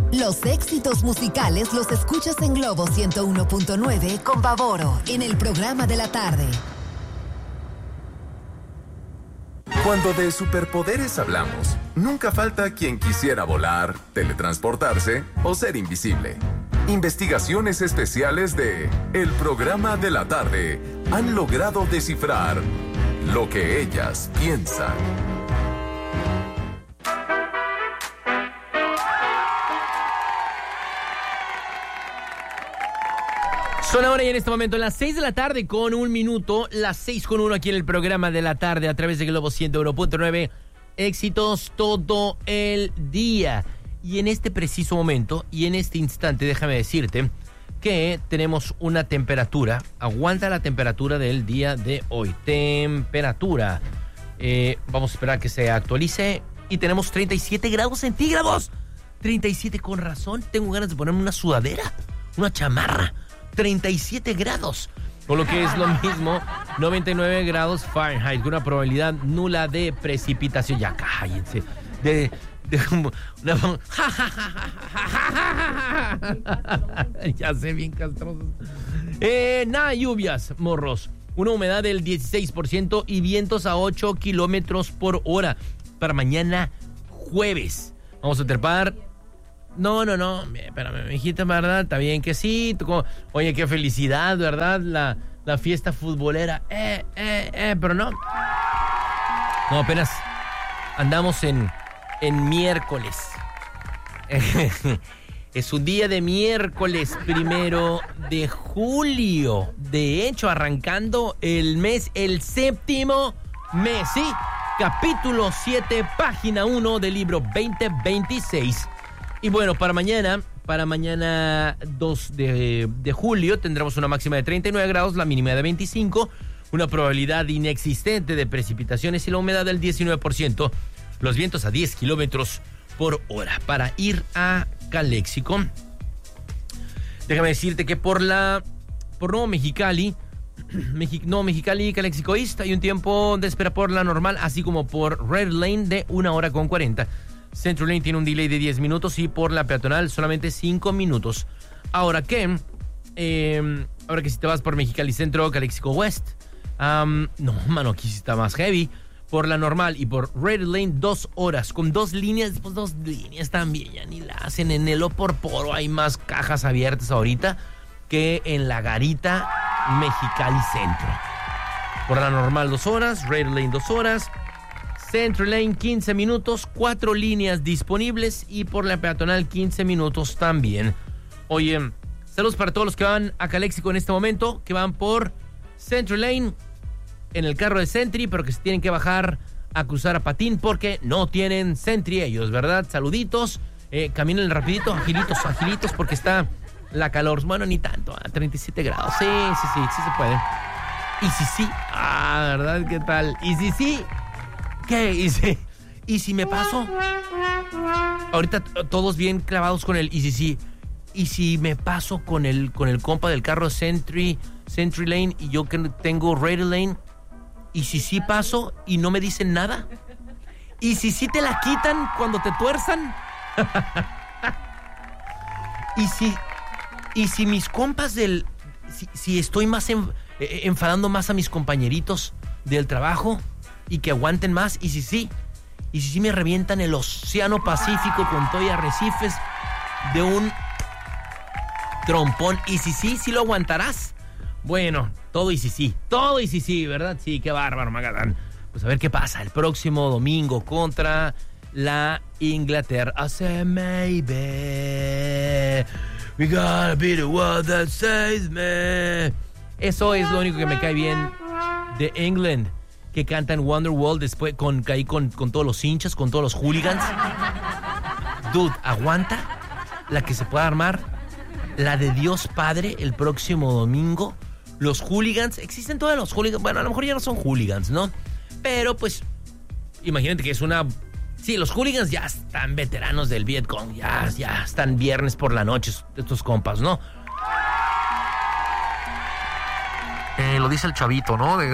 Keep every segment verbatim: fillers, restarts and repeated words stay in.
Los éxitos musicales los escuchas en Globo ciento uno punto nueve con Bavoro en el programa de la tarde. Cuando de superpoderes hablamos, nunca falta quien quisiera volar, teletransportarse o ser invisible. Investigaciones especiales de El Programa de la Tarde han logrado descifrar lo que ellas piensan. Son ahora y en este momento las seis de la tarde con un minuto, las seis con uno aquí en el Programa de la Tarde a través de Globo ciento uno punto nueve. Éxitos todo el día. Y en este preciso momento y en este instante, déjame decirte que tenemos una temperatura, aguanta la temperatura del día de hoy. Temperatura. Eh, vamos a esperar a que se actualice y tenemos treinta y siete grados centígrados. treinta y siete con razón. Tengo ganas de ponerme una sudadera, una chamarra. treinta y siete grados, con lo que es lo mismo, noventa y nueve grados Fahrenheit, con una probabilidad nula de precipitación. Ya cállense. De, de una, ya sé, bien castrosos. Eh, nada, lluvias, morros. Una humedad del dieciséis por ciento y vientos a ocho kilómetros por hora para mañana jueves. Vamos a trepar. No, no, no, espérame, mijita, ¿verdad? Está bien que sí. Oye, qué felicidad, ¿verdad? La, la fiesta futbolera. Eh, eh, eh, pero no. No, apenas andamos en, en miércoles. Es un día de miércoles primero de julio. De hecho, arrancando el mes, el séptimo mes, ¿sí? Capítulo siete, página uno del libro veinte veintiséis. Y bueno, para mañana, para mañana dos de, de julio, tendremos una máxima de treinta y nueve grados, la mínima de veinticinco, una probabilidad inexistente de precipitaciones y la humedad del diecinueve por ciento, los vientos a diez kilómetros por hora. Para ir a Caléxico, déjame decirte que por la, por Nuevo Mexicali, Mexi, no, Mexicali y Caléxico East hay un tiempo de espera por la normal, así como por Red Lane de una hora con cuarenta. Central Lane tiene un delay de diez minutos y por la peatonal solamente cinco minutos. Ahora que, eh, ahora que si te vas por Mexicali Centro, Caléxico West, um, no, mano, aquí sí está más heavy. Por la normal y por Red Lane, dos horas, con dos líneas, pues dos líneas también, ya ni la hacen. En el Oporporo hay más cajas abiertas ahorita que en la Garita Mexicali Centro. Por la normal, dos horas, Red Lane, dos horas. Central Lane, quince minutos, cuatro líneas disponibles y por la peatonal, quince minutos también. Oye, saludos para todos los que van a Caléxico en este momento, que van por Central Lane en el carro de Sentry, pero que se tienen que bajar a cruzar a patín porque no tienen Sentry ellos, ¿verdad? Saluditos, eh, caminen rapidito, agilitos, agilitos, porque está la calor. Bueno, ni tanto, a treinta y siete grados. Sí, sí, sí, sí se puede. Y si sí, ah, ¿verdad? ¿Qué tal? Y si sí... ¿Qué? ¿Y si, ¿Y si me paso? Ahorita todos bien clavados con el y si sí. ¿Y si me paso con el con el compa del carro Sentry, Sentry Lane y yo que tengo Raider Lane? ¿Y si sí paso y no me dicen nada? ¿Y si sí te la quitan cuando te tuerzan? ¿Y si y si mis compas del si, si estoy más en, eh, enfadando más a mis compañeritos del trabajo? Y que aguanten más, y si sí, y si sí me revientan el Océano Pacífico con todo y arrecifes de un trompón, y si sí, sí lo aguantarás. Bueno, todo y si sí, todo y si sí, ¿verdad? Sí, qué bárbaro, Magadán. Pues a ver qué pasa el próximo domingo contra la Inglaterra. I say maybe we gotta be the one that saves me. Eso es lo único que me cae bien de England, que cantan Wonderwall después con, con, con todos los hinchas, con todos los hooligans. Dude, aguanta la que se pueda armar, la de Dios Padre el próximo domingo. Los hooligans, existen todos los hooligans, bueno, a lo mejor ya no son hooligans, ¿no? Pero pues, imagínate que es una... Sí, los hooligans ya están veteranos del Vietcong, ya, ya están viernes por la noche estos compas, ¿no? Eh, lo dice el chavito, ¿no? Lo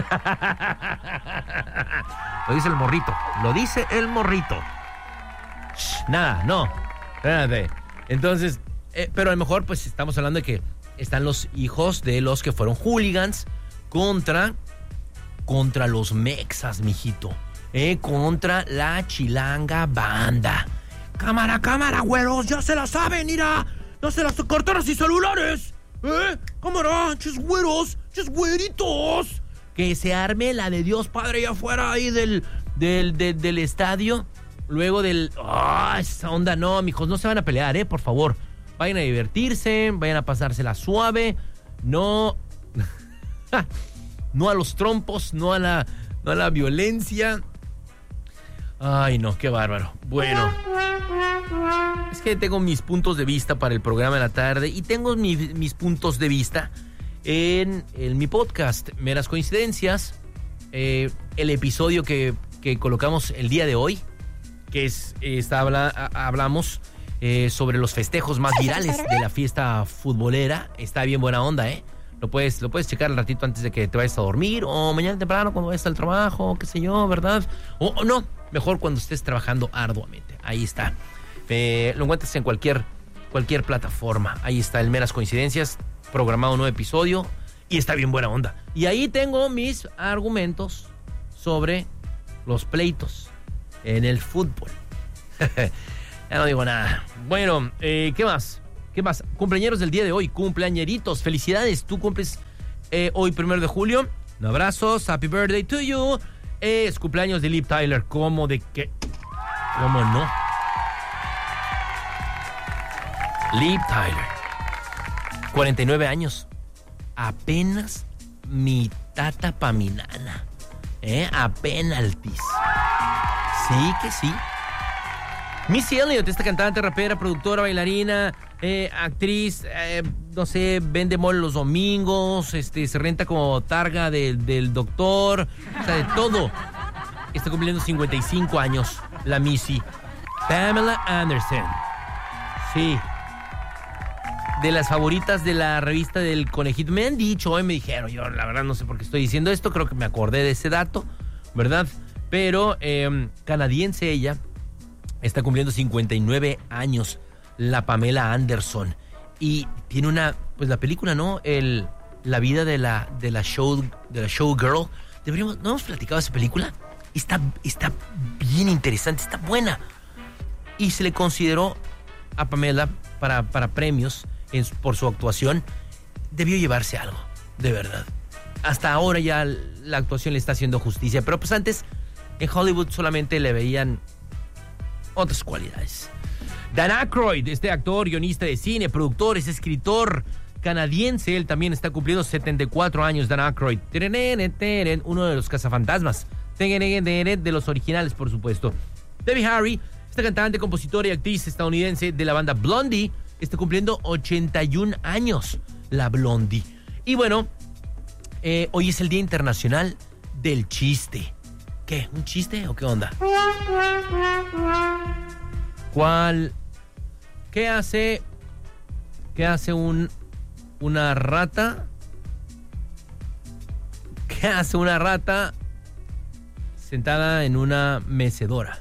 dice el morrito. Lo dice el morrito. Shh, nada, no. Espérate. Entonces, eh, pero a lo mejor pues estamos hablando de que están los hijos de los que fueron hooligans contra, contra los mexas, mijito. Eh, contra la chilanga banda. Cámara, cámara, güeros, ya se la saben, mira. Ya se las carteras y celulares. ¿Eh? Cámara, chis güeros, chis güeritos. Que se arme la de Dios Padre allá afuera ahí del, del, del, del estadio. Luego del... ¡Ah! Oh, esa onda, no, mijos, no se van a pelear, ¿eh? Por favor. Vayan a divertirse, vayan a pasársela suave. No... no a los trompos, no a la, no a la violencia. Ay, no, qué bárbaro. Bueno, es que tengo mis puntos de vista para el programa de la tarde y tengo mi, mis puntos de vista en, en mi podcast, Meras Coincidencias. Eh, el episodio que, que colocamos el día de hoy, que es, está, habla, hablamos eh, sobre los festejos más virales de la fiesta futbolera. Está bien buena onda, ¿eh? Lo puedes, lo puedes checar al ratito antes de que te vayas a dormir, o mañana temprano cuando vayas al trabajo, qué sé yo, ¿verdad? O, o no, mejor cuando estés trabajando arduamente. Ahí está. Eh, lo encuentras en cualquier, cualquier plataforma. Ahí está el Meras Coincidencias, programado un nuevo episodio, y está bien buena onda. Y ahí tengo mis argumentos sobre los pleitos en el fútbol. Ya no digo nada. Bueno, eh, ¿qué más? ¿Qué más? Cumpleañeros del día de hoy, cumpleañeritos, felicidades. Tú cumples eh, hoy, primero de julio. Un abrazo, happy birthday to you. Eh, es cumpleaños de Liv Tyler. ¿Cómo de qué? ¿Cómo no? Liv Tyler, cuarenta y nueve años. Apenas mi tata pa' mi nana. ¿Eh? Apenas altis. Sí que sí. Missy Elliott, esta cantante, rapera, productora, bailarina, eh, actriz, eh, no sé, vende mole los domingos, este, se renta como targa de, del doctor, o sea, de todo. Está cumpliendo cincuenta y cinco años, la Missy. Pamela Anderson. Sí. De las favoritas de la revista del Conejito. Me han dicho, hoy me dijeron, yo la verdad no sé por qué estoy diciendo esto, creo que me acordé de ese dato, ¿verdad? Pero eh, canadiense ella. Está cumpliendo cincuenta y nueve años la Pamela Anderson. Y tiene una, pues la película, ¿no? El, la vida de la, de la show, de la showgirl. Deberíamos, ¿no hemos platicado de esa película? Está, está bien interesante, está buena. Y se le consideró a Pamela para, para premios en, por su actuación. Debió llevarse algo, de verdad. Hasta ahora ya la actuación le está haciendo justicia. Pero pues antes, en Hollywood solamente le veían otras cualidades. Dan Aykroyd, este actor, guionista de cine, productor, es escritor canadiense. Él también está cumpliendo setenta y cuatro años, Dan Aykroyd. Uno de los cazafantasmas. De los originales, por supuesto. Debbie Harry, esta cantante, compositora y actriz estadounidense de la banda Blondie, está cumpliendo ochenta y un años, la Blondie. Y bueno, eh, hoy es el Día Internacional del Chiste. ¿Qué? ¿Un chiste o qué onda? ¿Cuál? ¿Qué hace? ¿Qué hace un una rata? ¿Qué hace una rata sentada en una mecedora?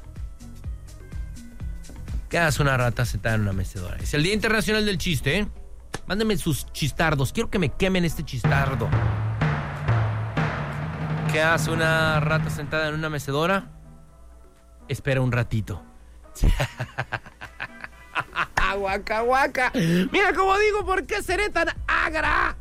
¿Qué hace una rata sentada en una mecedora? Es el Día Internacional del Chiste, ¿eh? Mándenme sus chistardos. Quiero que me quemen este chistardo. ¿Qué hace una rata sentada en una mecedora? Espera un ratito. Guaca, guaca. Mira cómo digo, ¿por qué seré tan agra?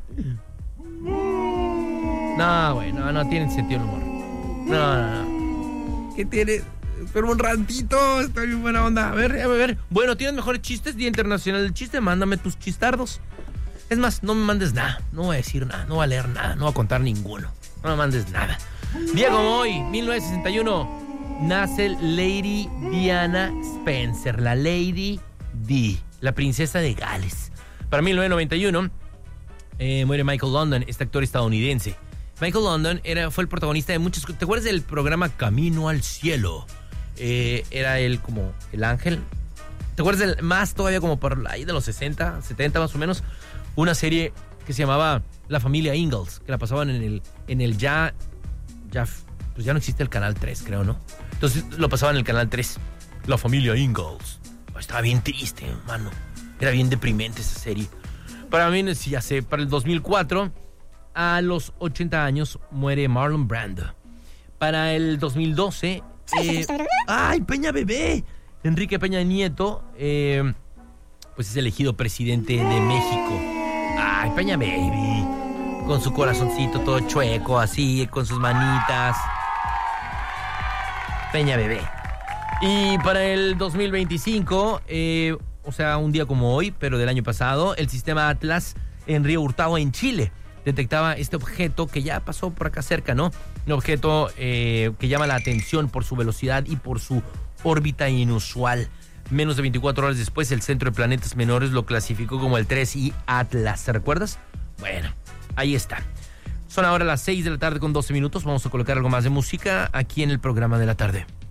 No, güey, no, no tiene sentido el humor. No, no, no. ¿Qué tiene? Espera un ratito, está bien buena onda. A ver, a ver. Bueno, ¿tienes mejores chistes? Día Internacional del Chiste, mándame tus chistardos. Es más, no me mandes nada. No voy a decir nada, no voy a leer nada, no voy a contar ninguno. No me mandes nada. Día como hoy, mil novecientos sesenta y uno, nace Lady Diana Spencer, la Lady Di, la princesa de Gales. Para mil novecientos noventa y uno, eh, muere Michael London, este actor estadounidense. Michael London era, fue el protagonista de muchos... ¿Te acuerdas del programa Camino al Cielo? Eh, era él como el ángel. ¿Te acuerdas del, más todavía como por ahí de los sesenta, setenta más o menos? Una serie que se llamaba La Familia Ingalls, que la pasaban en el, en el ya... Ya, pues ya no existe el Canal tres, creo, ¿no? Entonces lo pasaban en el Canal tres. La Familia Ingalls. Estaba bien triste, mano. Era bien deprimente esa serie. Para mí, sí, ya sé, para el dos mil cuatro, a los ochenta años, muere Marlon Brando. Para el dos mil doce... Eh, ¡Ay, Peña Bebé! Enrique Peña Nieto, eh, pues es elegido presidente de México. ¡Ay, Peña Baby! Con su corazoncito todo chueco, así, con sus manitas. Peña Bebé. Y para el dos mil veinticinco, eh, o sea, un día como hoy, pero del año pasado, el sistema Atlas en Río Hurtado, en Chile, detectaba este objeto que ya pasó por acá cerca, ¿no? Un objeto eh, que llama la atención por su velocidad y por su órbita inusual. Menos de veinticuatro horas después, el Centro de Planetas Menores lo clasificó como el tres I Atlas. ¿Te recuerdas? Bueno, ahí está. Son ahora las seis de la tarde con doce minutos. Vamos a colocar algo más de música aquí en el programa de la tarde.